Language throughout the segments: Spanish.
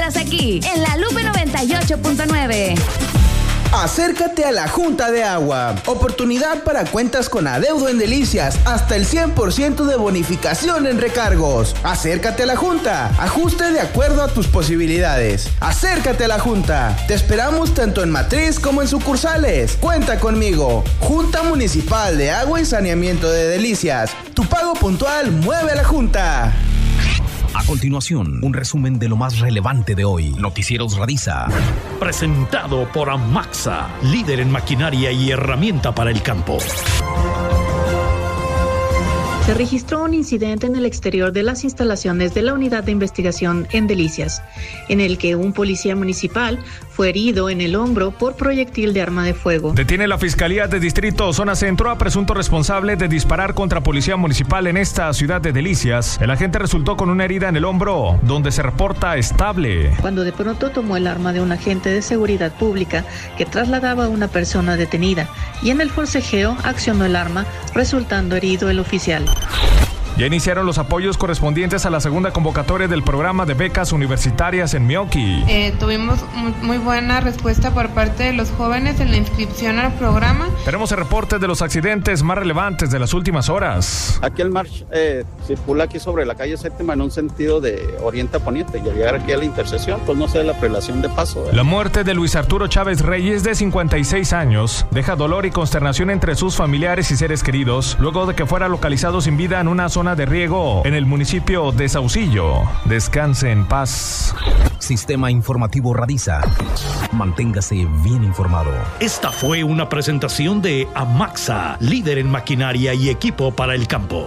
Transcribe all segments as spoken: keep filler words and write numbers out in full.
encuentras aquí, en La Lupe noventa y ocho punto nueve. Acércate a la Junta de Agua. Oportunidad para cuentas con adeudo en Delicias. Hasta el cien por ciento de bonificación en recargos. Acércate a la Junta. Ajuste de acuerdo a tus posibilidades. Acércate a la Junta. Te esperamos tanto en matriz como en sucursales. Cuenta conmigo. Junta Municipal de Agua y Saneamiento de Delicias. Tu pago puntual mueve a la Junta. A continuación, un resumen de lo más relevante de hoy. Noticieros Radiza. Presentado por Amaxa, líder en maquinaria y herramienta para el campo. Se registró un incidente en el exterior de las instalaciones de la Unidad de Investigación en Delicias, en el que un policía municipal fue herido en el hombro por proyectil de arma de fuego. Detiene la Fiscalía de Distrito Zona Centro a presunto responsable de disparar contra policía municipal en esta ciudad de Delicias. El agente resultó con una herida en el hombro, donde se reporta estable. Cuando de pronto tomó el arma de un agente de seguridad pública que trasladaba a una persona detenida, y en el forcejeo accionó el arma, resultando herido el oficial. Ya iniciaron los apoyos correspondientes a la segunda convocatoria del programa de becas universitarias en Mioki. Eh, tuvimos muy buena respuesta por parte de los jóvenes en la inscripción al programa. Tenemos el reporte de los accidentes más relevantes de las últimas horas. Aquí el march eh, circula aquí sobre la calle Séptima en un sentido de oriente a poniente, y al llegar aquí a la intersección, pues no sé, la prelación de paso. ¿verdad? La muerte de Luis Arturo Chávez Reyes, de cincuenta y seis años, deja dolor y consternación entre sus familiares y seres queridos, luego de que fuera localizado sin vida en una zona de riego en el municipio de Saucillo. Descanse en paz. Sistema Informativo Radiza. Manténgase bien informado. Esta fue una presentación de Amaxa, líder en maquinaria y equipo para el campo.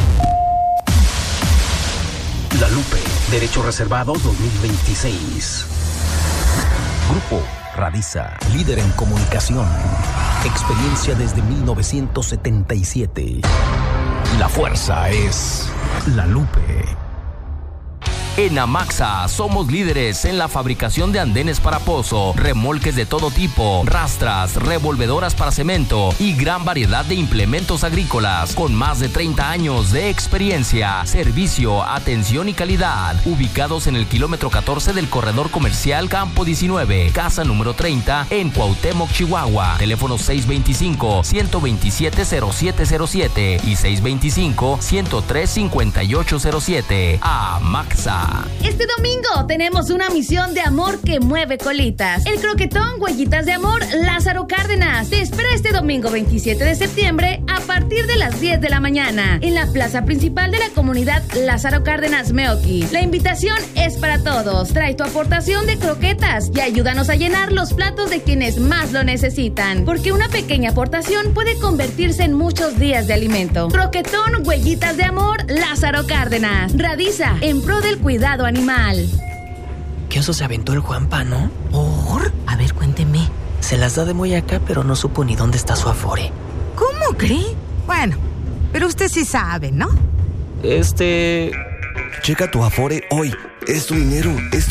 La Lupe, Derecho Reservado dos mil veintiséis. Grupo Radiza, líder en comunicación. Experiencia desde mil novecientos setenta y siete. La fuerza es La Lupe. En Amaxa somos líderes en la fabricación de andenes para pozo, remolques de todo tipo, rastras, revolvedoras para cemento y gran variedad de implementos agrícolas con más de treinta años de experiencia, servicio, atención y calidad. Ubicados en el kilómetro catorce del corredor comercial Campo diecinueve, casa número treinta en Cuauhtémoc, Chihuahua. Teléfono seis veinticinco, ciento veintisiete, cero siete cero siete y seis veinticinco, ciento tres, cincuenta y ocho cero siete. Amaxa. Este domingo tenemos una misión de amor que mueve colitas. El croquetón Huellitas de Amor Lázaro Cárdenas te espera este domingo veintisiete de septiembre a partir de las diez de la mañana en la plaza principal de la comunidad Lázaro Cárdenas Meoqui. La invitación es para todos. Trae tu aportación de croquetas y ayúdanos a llenar los platos de quienes más lo necesitan, porque una pequeña aportación puede convertirse en muchos días de alimento. Croquetón Huellitas de Amor Lázaro Cárdenas. Radiza en pro del cuidado Cuidado animal. ¿Qué oso se aventó el Juanpa, no? ¿Por? A ver, cuénteme. Se las da de muy acá, pero no supo ni dónde está su afore. ¿Cómo cree? Bueno, pero usted sí sabe, ¿no? Este... Checa tu afore hoy. Es tu dinero, es